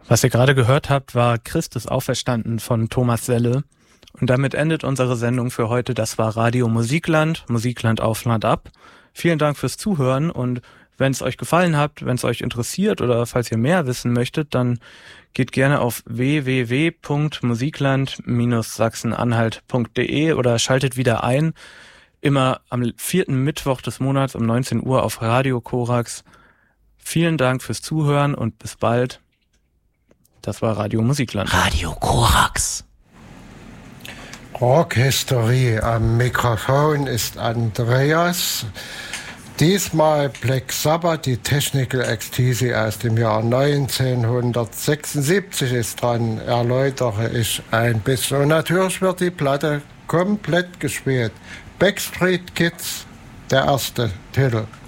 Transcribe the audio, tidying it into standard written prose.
Was ihr gerade gehört habt, war Christus auferstanden von Thomas Selle. Und damit endet unsere Sendung für heute. Das war Radio Musikland, Musikland auf Land ab. Vielen Dank fürs Zuhören und wenn es euch gefallen hat, wenn es euch interessiert oder falls ihr mehr wissen möchtet, dann geht gerne auf www.musikland-sachsen-anhalt.de oder schaltet wieder ein. Immer am 4. Mittwoch des Monats um 19 Uhr auf Radio Korax. Vielen Dank fürs Zuhören und bis bald. Das war Radio Musikland. Radio Korax. Rockhistorie. Am Mikrofon ist Andreas. Diesmal Black Sabbath, die Technical Ecstasy aus dem Jahr 1976 ist dran, erläutere ich ein bisschen. Und natürlich wird die Platte komplett gespielt. Backstreet Kids, der erste Titel.